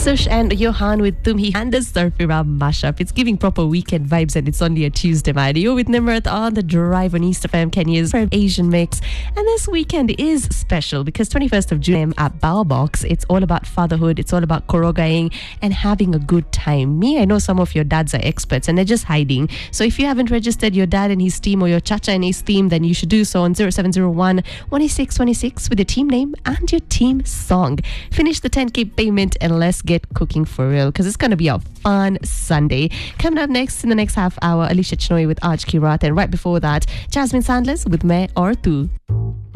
Sush and Johan with Tumhi and the Surfira mashup. It's giving proper weekend vibes and it's only a Tuesday, man. You're with Nimrat on the drive on East FM, Kenya's Asian mix. And this weekend is special because 21st of June at Bao Box, it's all about fatherhood. It's all about korogaing and having a good time. I know some of your dads are experts and they're just hiding. So if you haven't registered your dad and his team or your chacha and his team, then you should do so on 0701 18626 with your team name and your team song. Finish the 10K payment and let's get cooking for real because it's going to be a fun Sunday. Coming up next in the next half hour, Alicia Chnoi with Aj Kirat, and right before that, Jasmine Sanders with Main Aur Tu.